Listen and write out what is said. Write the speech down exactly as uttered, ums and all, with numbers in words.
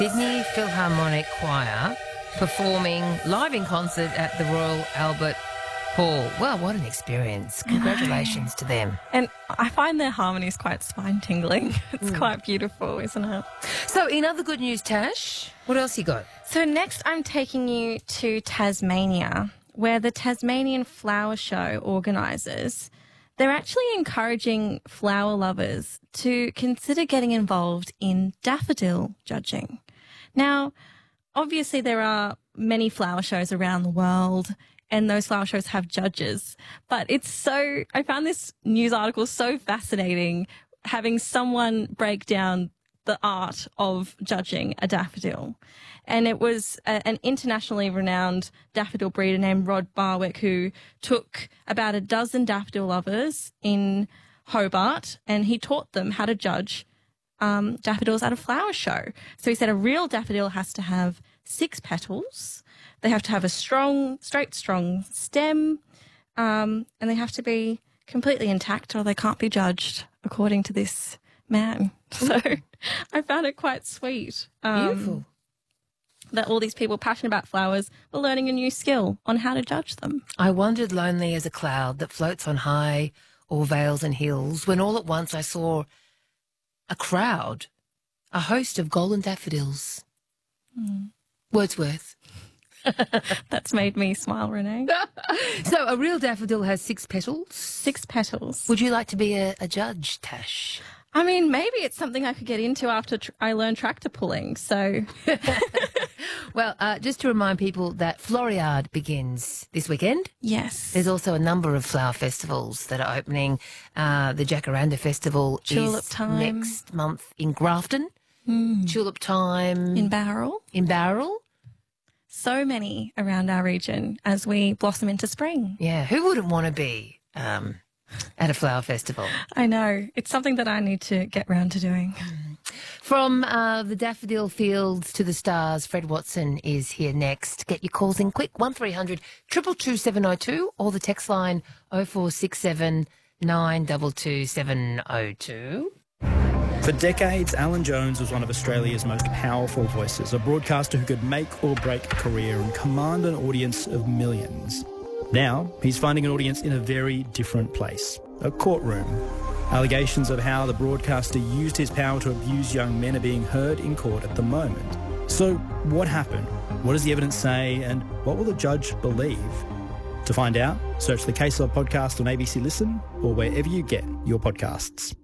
Sydney Philharmonic Choir performing live in concert at the Royal Albert Hall. Well, what an experience. Congratulations to them. And I find their harmonies quite spine-tingling. It's mm. quite beautiful, isn't it? So in other good news, Tash, what else you got? So next I'm taking you to Tasmania, where the Tasmanian Flower Show organisers, they're actually encouraging flower lovers to consider getting involved in daffodil judging. Now, obviously there are many flower shows around the world, and those flower shows have judges. But it's so, I found this news article so fascinating, having someone break down the art of judging a daffodil. And it was a, an internationally renowned daffodil breeder named Rod Barwick who took about a dozen daffodil lovers in Hobart, and he taught them how to judge um, daffodils at a flower show. So he said a real daffodil has to have six petals. They have to have a strong, straight, strong stem, um, and they have to be completely intact or they can't be judged, according to this man. So I found it quite sweet. Um, Beautiful. That all these people passionate about flowers were learning a new skill on how to judge them. I wandered lonely as a cloud that floats on high o'er vales and hills, when all at once I saw a crowd, a host of golden daffodils. Mm. Wordsworth. That's made me smile, Renee. So a real daffodil has six petals? Six petals. Would you like to be a, a judge, Tash? I mean, maybe it's something I could get into after tr- I learn tractor pulling, so... Well, uh, just to remind people that Floriade begins this weekend. Yes. There's also a number of flower festivals that are opening. Uh, the Jacaranda Festival Tulip is Time. next month in Grafton. Mm. Tulip Time. In Bowral. In Bowral. So many around our region as we blossom into spring. Yeah, who wouldn't want to be um, at a flower festival? I know. It's something that I need to get round to doing. From uh, the daffodil fields to the stars, Fred Watson is here next. Get your calls in quick, one three hundred, two two two, seven oh two, or the text line oh four six seven, nine two two, seven oh two. For decades, Alan Jones was one of Australia's most powerful voices, a broadcaster who could make or break a career and command an audience of millions. Now, he's finding an audience in a very different place, a courtroom. Allegations of how the broadcaster used his power to abuse young men are being heard in court at the moment. So, what happened? What does the evidence say? And what will the judge believe? To find out, search the Case Law podcast on A B C Listen or wherever you get your podcasts.